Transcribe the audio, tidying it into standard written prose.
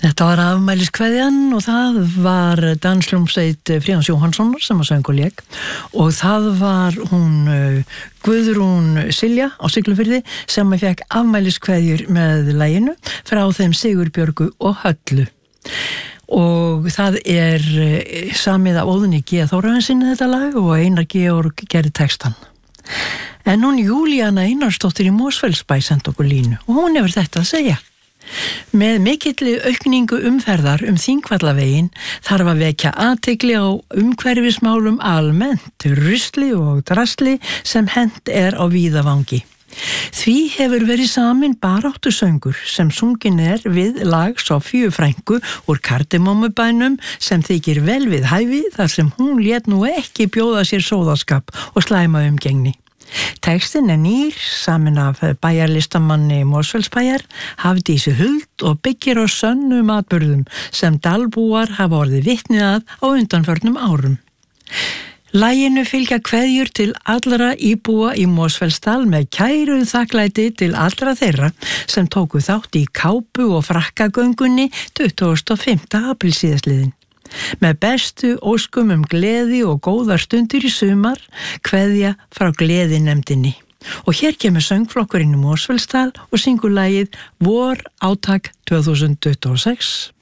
Þetta var afmæliskveðjan og það var danshljómsveit Friðjóns Jóhannssonar sem að söng og lék og það var hún Guðrún Silja á Siglufirði sem að fekk afmæliskveðjur með laginu frá þeim Sigurbjörgu og Höllu. Og það samið af Óðni G. Þórarinssyni þetta lag og Einar Georg gerði textan. En hún Júlíana Einarsdóttir í Mosfellsbæ sendi okkur línu og hún hefur þetta að segja. Með mikilli aukningu umferðar Þingvallaveginn þarf að vekja athygli á umhverfismálum almennt, rusli og drasli sem hent á víðavangi. Því hefur verið samin baráttusöngur sem sungin við lag Soffíu frænku úr Kardimmomubænum sem þykir vel við hæfi þar sem hún lét nú ekki bjóða sér sóðaskap og slæma umgengni. Textin nýr, samin af bæjarlistamanni Mosfellsbæjar, Hafdísi Huld og byggir á sönnum atburðum sem dalbúar hafa orðið vitni að á undanförnum árum. Laginu fylgja kveðjur til allra íbúa í Mosfellsdal með kæru þakklæti til allra þeirra sem tóku þátt í kápu- og frakkagöngunni 25. apríl síðastliðinn. Með bestu óskum gleði og góðar stundir í sumar, kveðja frá gleðinefndinni. Og hér kemur söngflokkurinn í Mosfellsdal og syngur lagið Vor átak 2026.